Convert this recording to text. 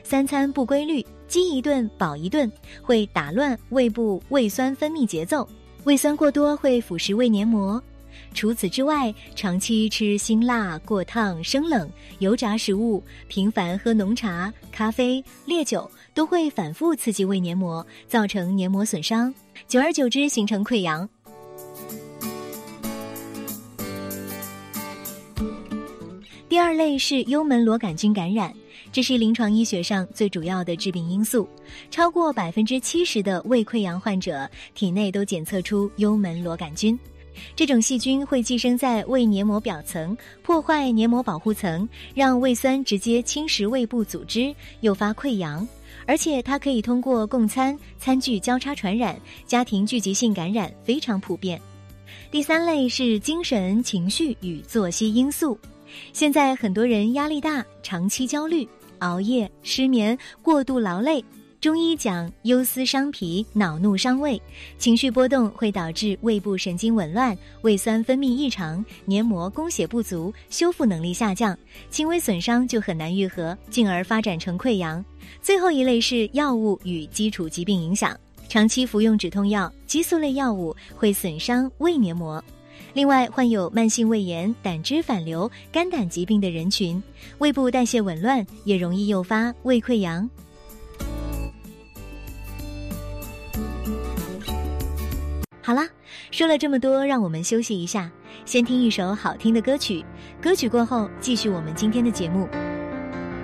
三餐不规律，饥一顿饱一顿，会打乱胃部胃酸分泌节奏，胃酸过多会腐蚀胃黏膜。除此之外，长期吃辛辣、过烫、生冷、油炸食物，频繁喝浓茶、咖啡、烈酒，都会反复刺激胃黏膜，造成黏膜损伤，久而久之形成溃疡。第二类是幽门螺杆菌感染，这是临床医学上最主要的致病因素，超过70%的胃溃疡患者体内都检测出幽门螺杆菌。这种细菌会寄生在胃黏膜表层，破坏黏膜保护层，让胃酸直接侵蚀胃部组织，诱发溃疡。而且它可以通过共餐、餐具交叉传染，家庭聚集性感染非常普遍。第三类是精神、情绪与作息因素。现在很多人压力大，长期焦虑、熬夜、失眠、过度劳累。中医讲忧思伤脾，恼怒伤胃，情绪波动会导致胃部神经紊乱，胃酸分泌异常，黏膜供血不足，修复能力下降，轻微损伤就很难愈合，进而发展成溃疡。最后一类是药物与基础疾病影响，长期服用止痛药、激素类药物会损伤胃黏膜。另外，患有慢性胃炎、胆汁反流、肝胆疾病的人群，胃部代谢紊乱也容易诱发胃溃疡。好啦，说了这么多，让我们休息一下，先听一首好听的歌曲。歌曲过后，继续我们今天的节目。